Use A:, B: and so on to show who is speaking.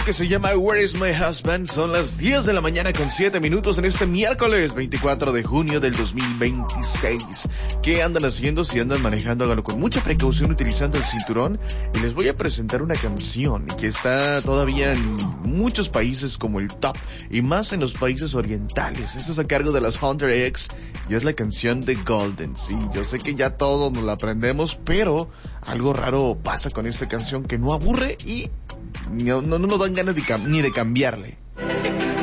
A: que se llama Where is my husband? Son las 10 de la mañana con 7 minutos en este miércoles 24 de junio del 2026. ¿Qué andan haciendo? Si andan manejando, háganlo con mucha precaución utilizando el cinturón. Y les voy a presentar una canción que está todavía en muchos países como el top, y más en los países orientales. Esto es a cargo de las Hunter X y es la canción de Golden. Sí, yo sé que ya todos nos la aprendemos, pero algo raro pasa con esta canción que no aburre y no nos dan ganas ni de cambiarle.